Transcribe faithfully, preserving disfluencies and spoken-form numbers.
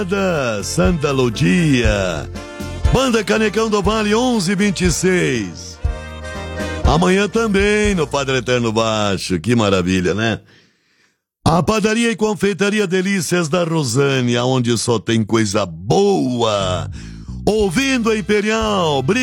Santa Ludia. Banda Canecão do Vale onze e vinte e seis. Amanhã também no Padre Eterno Baixo. Que maravilha, né? A padaria e confeitaria Delícias da Rosânia, onde só tem coisa boa. Ouvindo a Imperial.